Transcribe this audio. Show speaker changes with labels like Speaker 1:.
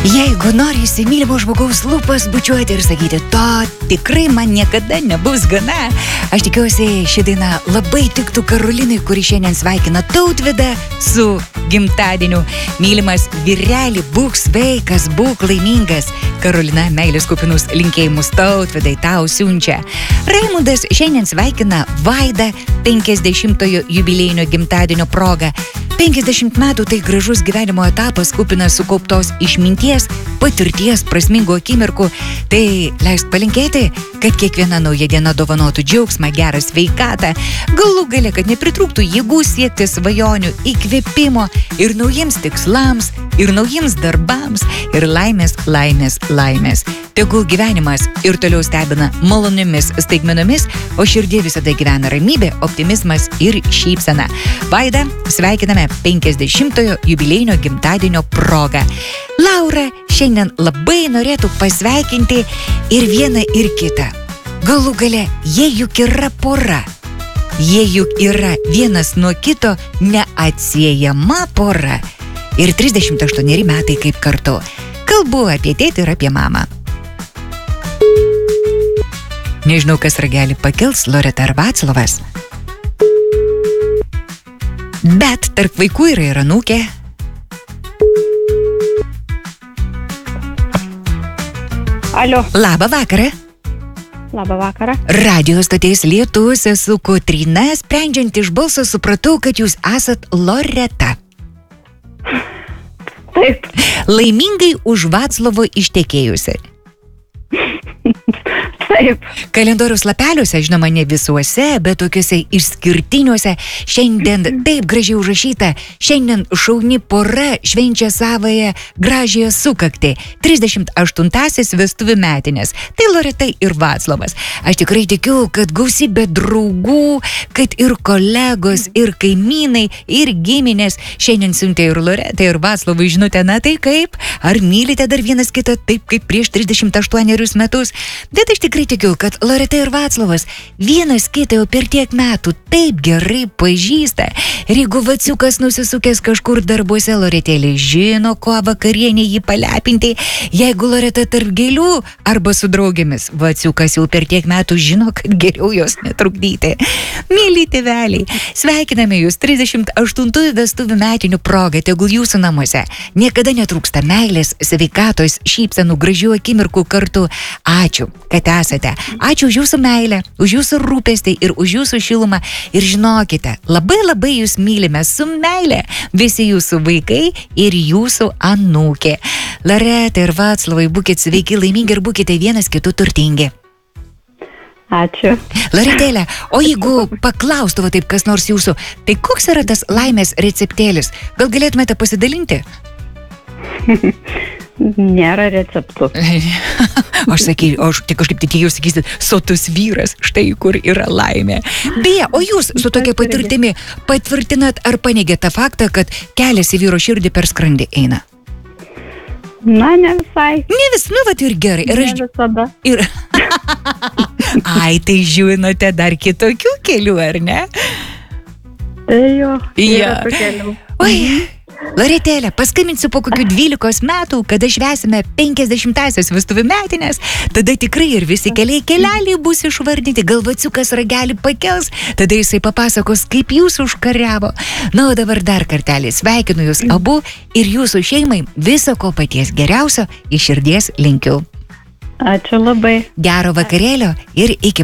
Speaker 1: Jeigu nori įsimylimo žmogaus lūpas bučiuoti ir sakyti, to tikrai man niekada nebus gana, aš tikiuosi, ši daina labai tiktų Karolinai, kuri šiandien sveikina Tautvydą su gimtadieniu. Mylimas vyreli, būk sveikas, būk laimingas. Karolina meilės kupinus linkėjimus Tautvydai tau siunčia. Raimundas šiandien sveikina Vaidą 50-ojo jubiliejinio gimtadienio proga. 50 metų tai gražus gyvenimo etapas, kupinas sukauptos išminties, patirties, prasmingų akimirkų. Tai leisk palinkėti, kad kiekviena nauja diena dovanotų džiaugsmą, gerą sveikatą, galų gale, kad nepritrūktų jėgų siekti svajonių, įkvėpimo ir naujiems tikslams, ir naujiems darbams, ir laimės, laimės, laimės. Tegul gyvenimas ir toliau stebina maloniomis staigmenomis, o širdie visada gyvena ramybė, optimizmas ir šypsena. Vaida, sveikiname 50-ojo jubiliejinio gimtadienio proga. Laura šiandien labai norėtų pasveikinti ir vieną, ir kitą. Galų gale, jie juk yra pora. Jie juk yra vienas nuo kito neatsiejama pora. Ir 38 metai kaip kartu. Kalbu apie tėtį ir apie mamą. Nežinau, kas ragelį pakels, Loreta ar Vaclovas. Bet tarp vaikų yra ir anūkė.
Speaker 2: Alio.
Speaker 1: Labą vakarą.
Speaker 2: Labą vakarą.
Speaker 1: Radio stoties Lietus, esu Kotryna. Sprendžiant iš balso supratau, kad jūs esat Loreta.
Speaker 2: Taip.
Speaker 1: Laimingai už Vaclovo ištekėjusi.
Speaker 2: Taip.
Speaker 1: Kalendoriaus lapeliuose, žinoma, ne visuose, bet tokiuose išskirtiniuose, šiandien taip gražiai užrašyta, šiandien šauni pora švenčia savąją gražiąją sukaktį, 38-asis vestuvių metinės. Tai Loreta ir Vaclovas. Aš tikrai tikiu, kad gausybė draugų, kad ir kolegos, ir kaimynai, ir giminės šiandien siuntė ir Loreta, ir Vaclovai žinutę, na tai kaip? Ar mylite dar vienas kitą taip, kaip prieš 38 metus? Bet aš tikrai tikiu, kad Loreta ir Vaclovas vienas kitą jau per tiek metų taip gerai pažįsta. Ir jeigu Vaciukas nusisukęs kažkur darbuose, Loretėlė žino, ko vakarienė jį palepinti. Jeigu Loreta tarp gėlių arba su draugėmis, Vaciukas jau per tiek metų žino, kad geriau jos netrukdyti. Myli tėveliai, sveikiname jūs 38 vestuvių metinių progą, tegul jūsų namuose niekada netrūksta meilės, sveikatos, šypsenų, gražių akimirkų kartu. Ačiū, kad esate. Ačiū už jūsų meilę, už jūsų rūpestį ir už jūsų šilumą. Ir žinokite, labai labai jūs mylime su meilė visi jūsų vaikai ir jūsų anūkė. Loreta ir Vaclovai, būkite sveiki, laimingi ir būkite vienas kitų turtingi.
Speaker 2: Ačiū.
Speaker 1: Loretėlė, o jeigu paklaustų taip kas nors jūsų, tai koks yra tas laimės receptėlis? Gal galėtumėte pasidalinti?
Speaker 2: Nėra receptų.
Speaker 1: Aš kažkaip tikėjausi sakyti, sotus vyras, štai kur yra laimė. Beje, o jūs su tokia patirtimi patvirtinat ar paneigėt tą faktą, kad kelias į vyro širdį per skrandį eina?
Speaker 2: Na, ne visai.
Speaker 1: Ne vis, nu vat ir gerai. Ir
Speaker 2: ne visada.
Speaker 1: Ai, tai žinote dar kitokių kelių, ar ne?
Speaker 2: Tai jo,
Speaker 1: Ja.
Speaker 2: yra tų kelių.
Speaker 1: Oi, Loretėlė, paskambinsiu po kokių 12 metų, kada švęsime 50-asias vestuvių metinės, tada tikrai ir visi keliai bus išvardinti, gal Vaciukas ragelį pakels, tada jisai papasakos, kaip jūs užkariavo. Na, o dabar dar kartelį sveikinu jūs abu ir jūsų šeimai viso ko paties geriausio iš širdies linkiu.
Speaker 2: Ačiū labai.
Speaker 1: Gero vakarėlio ir iki